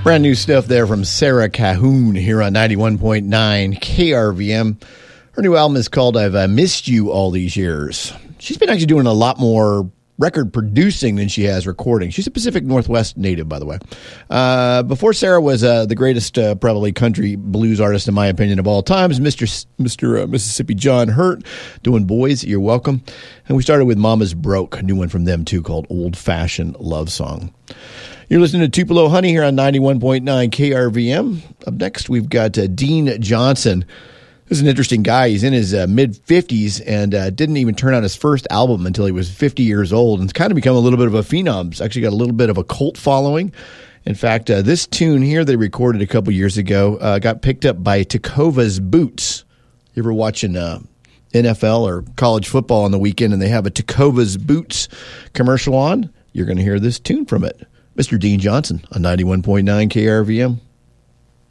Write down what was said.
Brand new stuff there from Sarah Cahoon here on 91.9 KRVM. Her new album is called I've Missed You All These Years. She's been actually doing a lot more record producing than she has recording. She's a Pacific Northwest native, by the way. Before Sarah was the greatest probably country blues artist, in my opinion, of all times, Mr. Mississippi John Hurt, doing Boys, You're Welcome. And we started with Mama's Broke, a new one from them too, called Old Fashioned Love Song. You're listening to Tupelo Honey here on 91.9 KRVM. Up next, we've got Dean Johnson. This is an interesting guy. He's in his mid-50s and didn't even turn out his first album until he was 50 years old. And it's kind of become a little bit of a phenom. It's actually got a little bit of a cult following. In fact, this tune here they recorded a couple years ago got picked up by Tecovas Boots. You ever watching NFL or college football on the weekend and they have a Tecovas Boots commercial on? You're going to hear this tune from it. Mr. Dean Johnson on 91.9 KRVM.